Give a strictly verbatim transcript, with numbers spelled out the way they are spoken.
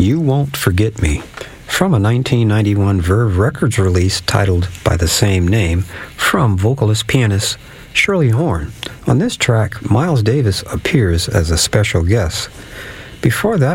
You Won't Forget Me, from a nineteen ninety-one Verve Records release titled by the same name, from vocalist-pianist Shirley Horn. On this track, Miles Davis appears as a special guest. Before that,